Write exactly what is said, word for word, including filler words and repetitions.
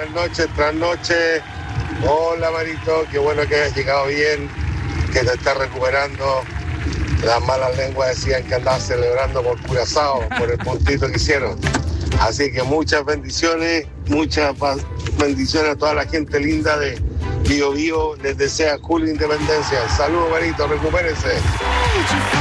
noches tras noches. Hola, Marito, qué bueno que hayas llegado bien, que te estás recuperando. Las malas lenguas decían que andabas celebrando por Curazao, por el puntito que hicieron. Así que muchas bendiciones, muchas bendiciones a toda la gente linda de Bio Bio. Les desea Julio Independencia. Saludos, Marito, recupérense.